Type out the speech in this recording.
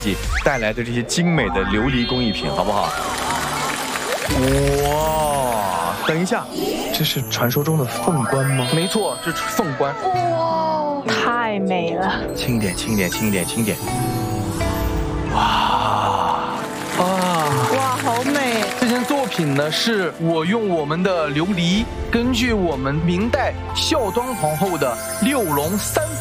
带来的这些精美的琉璃工艺品，好不好？哇，等一下，这是传说中的凤冠吗？ 没错，这是凤冠。 哇，太美了！ 轻一点，轻一点，轻一点，轻一点。哇， 哇，好美！ 这件作品呢，是我用我们的琉璃，根据我们明代孝庄皇后的六龙三